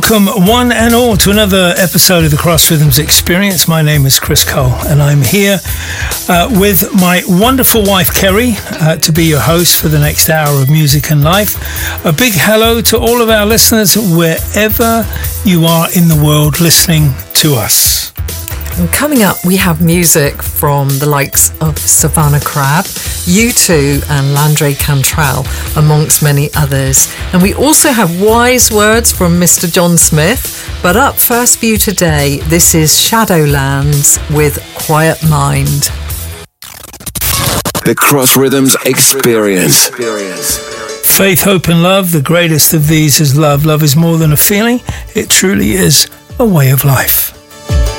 Welcome one and all to another episode of the Cross Rhythms Experience. My name is Chris Cole and I'm here with my wonderful wife Kerry to be your host for the next hour of music and life. A big hello to all of our listeners wherever you are in the world listening to us. And coming up, we have music from the likes of Savannah Crab, U2 and Landry Cantrell, amongst many others. And we also have wise words from Mr. John Smith. But up first for you today, this is Shadowlands with Quiet Mind. The Cross Rhythms Experience. Faith, hope and love. The greatest of these is love. Love is more than a feeling. It truly is a way of life.